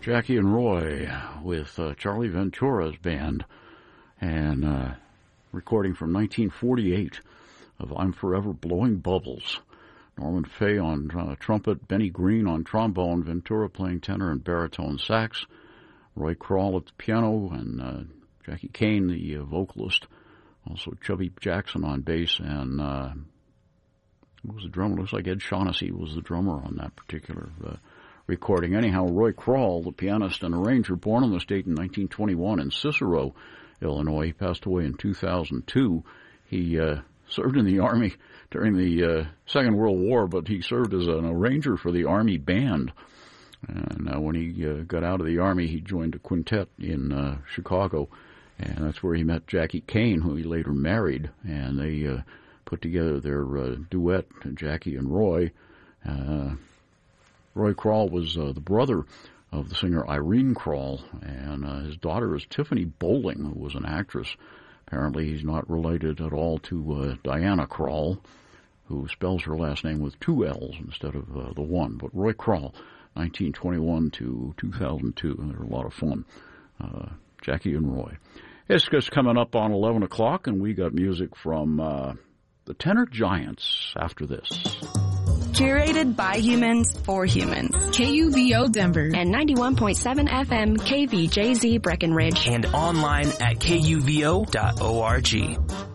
Jackie and Roy with Charlie Ventura's band, and recording from 1948 of I'm Forever Blowing Bubbles. Norman Fay on trumpet, Benny Green on trombone, Ventura playing tenor and baritone sax, Roy Kral at the piano, and Jackie Kane, the vocalist. Also Chubby Jackson on bass, and who was the drummer? Looks like Ed Shaughnessy was the drummer on that particular recording. Anyhow, Roy Kral, the pianist and arranger, born in the state in 1921 in Cicero, Illinois. He passed away in 2002. He served in the Army during the Second World War, but he served as an arranger for the Army band. And when he got out of the Army, he joined a quintet in Chicago, and that's where he met Jackie Kane, who he later married, and they put together their duet, Jackie and Roy. Roy Kral was the brother of the singer Irene Kral, and his daughter is Tiffany Bowling, who was an actress. Apparently he's not related at all to Diana Krall, who spells her last name with two L's instead of the one. But Roy Kral, 1921 to 2002, and they're a lot of fun. Jackie and Roy. It's just coming up on 11 o'clock, and we got music from the Tenor Giants after this. Curated by humans for humans. KUVO Denver. And 91.7 FM KVJZ Breckenridge. And online at kuvo.org.